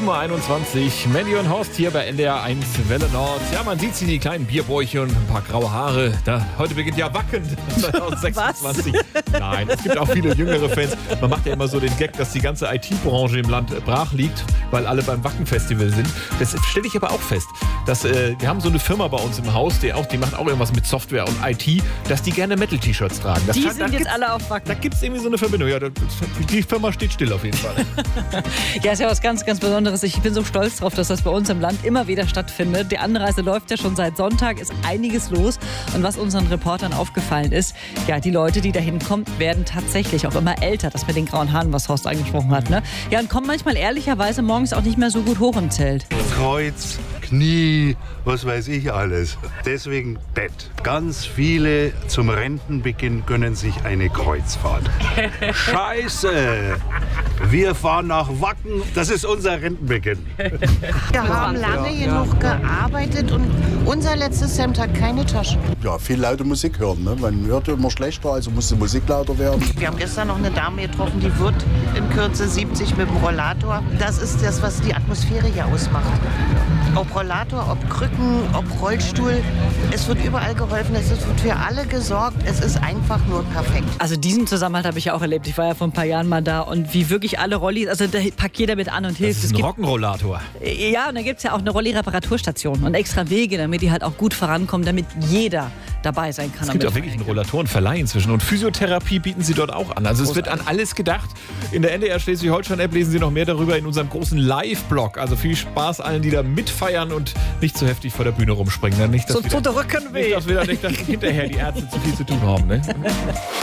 7:21 Uhr. Mandy und Horst hier bei NDR 1 Welle Nord. Ja, man sieht sie, die kleinen Bierbäuche und ein paar graue Haare. Heute beginnt ja Wacken 2026. Nein, es gibt auch viele jüngere Fans. Man macht ja immer so den Gag, dass die ganze IT-Branche im Land brach liegt, weil alle beim Wacken-Festival sind. Das stelle ich aber auch fest. Wir haben so eine Firma bei uns im Haus, die macht auch irgendwas mit Software und IT, dass die gerne Metal-T-Shirts tragen. Die sind jetzt alle auf Wacken. Da gibt es irgendwie so eine Verbindung. Ja, die Firma steht still auf jeden Fall. Ja, ist ja was ganz, ganz Besonderes. Ich bin so stolz drauf, dass das bei uns im Land immer wieder stattfindet. Die Anreise läuft ja schon seit Sonntag, ist einiges los. Und was unseren Reportern aufgefallen ist, ja, die Leute, die da hinkommen, werden tatsächlich auch immer älter. Das mit den grauen Haaren, was Horst angesprochen hat, ne? Ja, und kommen manchmal ehrlicherweise morgens auch nicht mehr so gut hoch im Zelt. Kreuz, Knie, was weiß ich alles. Deswegen Bett. Ganz viele zum Rentenbeginn gönnen sich eine Kreuzfahrt. Scheiße! Wir fahren nach Wacken, das ist unser Rentenbeginn. Wir haben lange genug gearbeitet und unser letztes Hemd hat keine Taschen. Ja, viel laute Musik hören. Ne? Man hört immer schlechter, also muss die Musik lauter werden. Wir haben gestern noch eine Dame getroffen, die wird in Kürze 70 mit dem Rollator. Das ist das, was die Atmosphäre hier ausmacht. Ob Rollator, ob Krücken, ob Rollstuhl. Es wird überall geholfen, es wird für alle gesorgt. Es ist einfach nur perfekt. Also diesen Zusammenhalt habe ich ja auch erlebt. Ich war ja vor ein paar Jahren mal da und wie wirklich alle Rollis, also da packt jeder mit an und hilft. Das ist ein Rockenrollator. Ja, und da gibt es ja auch eine Rolli-Reparaturstation und extra Wege, damit die halt auch gut vorankommen, damit jeder dabei sein kann. Es gibt auch wirklich einen Rollatorenverleih inzwischen und Physiotherapie bieten sie dort auch an. Also es wird an alles gedacht. In der NDR Schleswig-Holstein-App lesen Sie noch mehr darüber in unserem großen Live-Blog. Also viel Spaß allen, die da mitfeiern und nicht zu heftig vor der Bühne rumspringen. Dann nicht, dass so der Rücken weh. Nicht, dass hinterher die Ärzte zu viel zu tun haben. Ne?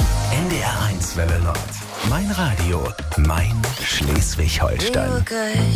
NDR 1 Welle Nord. Mein Radio, mein Schleswig-Holstein.